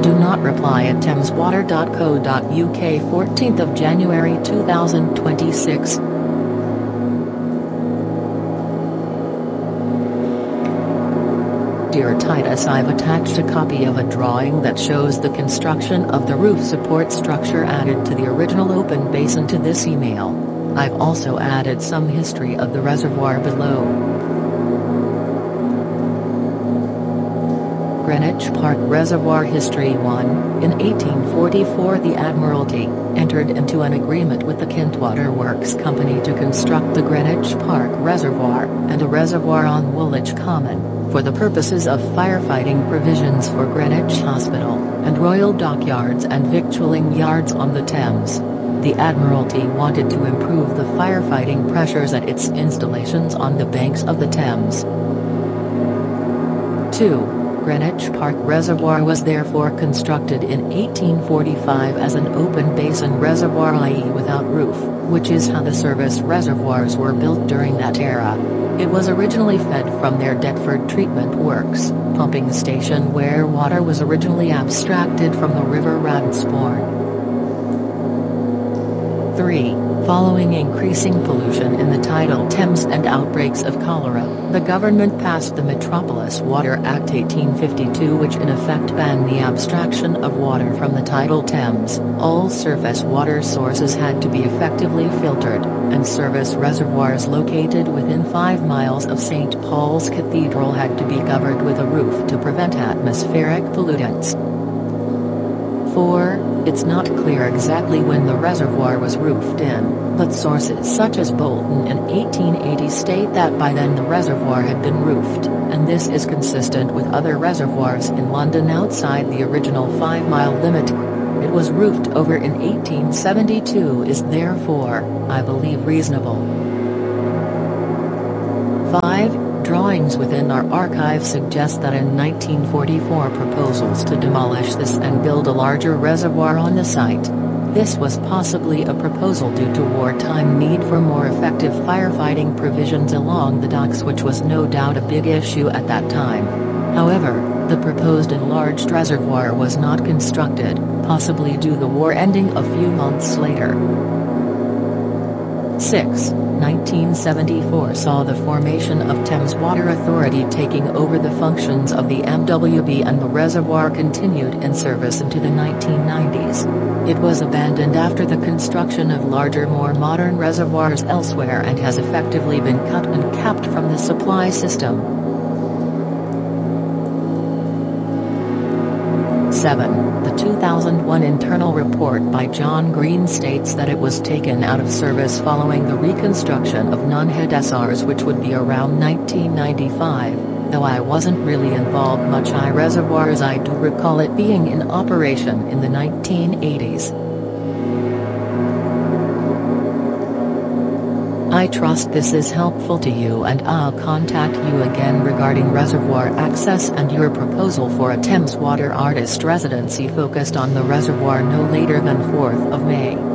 Do not reply at thameswater.co.uk 14th of January 2026. Dear Titus, I've attached a copy of a drawing that shows the construction of the roof support structure added to the original open basin to this email. I've also added some history of the reservoir below. Greenwich Park Reservoir History 1. In 1844 the Admiralty entered into an agreement with the Kentwater Works Company to construct the Greenwich Park Reservoir, and a reservoir on Woolwich Common, for the purposes of firefighting provisions for Greenwich Hospital, and Royal Dockyards and victualling yards on the Thames. The Admiralty wanted to improve the firefighting pressures at its installations on the banks of the Thames. 2. Greenwich Park Reservoir was therefore constructed in 1845 as an open basin reservoir, i.e. without roof, which is how the service reservoirs were built during that era. It was originally fed from their Deptford Treatment Works pumping station, where water was originally abstracted from the River Rathsbourne. 3. Following increasing pollution in the tidal Thames and outbreaks of cholera, the government passed the Metropolis Water Act 1852, which in effect banned the abstraction of water from the tidal Thames. All surface water sources had to be effectively filtered, and service reservoirs located within 5 miles of St. Paul's Cathedral had to be covered with a roof to prevent atmospheric pollutants. 4. It's not clear exactly when the reservoir was roofed in, but sources such as Bolton in 1880 state that by then the reservoir had been roofed, and this is consistent with other reservoirs in London outside the original 5-mile limit. It was roofed over in 1872 is therefore, I believe, reasonable. 5. Drawings within our archive suggest that in 1944 proposals to demolish this and build a larger reservoir on the site. This was possibly a proposal due to wartime need for more effective firefighting provisions along the docks, which was no doubt a big issue at that time. However, the proposed enlarged reservoir was not constructed, possibly due to the war ending a few months later. 6. 1974 saw the formation of Thames Water Authority taking over the functions of the MWB, and the reservoir continued in service into the 1990s. It was abandoned after the construction of larger, more modern reservoirs elsewhere and has effectively been cut and capped from the supply system. 7. The 2001 internal report by John Green states that it was taken out of service following the reconstruction of Nunhead SRs, which would be around 1995, though I wasn't really involved much. Reservoirs, I do recall it being in operation in the 1980s. I trust this is helpful to you, and I'll contact you again regarding reservoir access and your proposal for a Thames Water artist residency focused on the reservoir no later than 4th of May.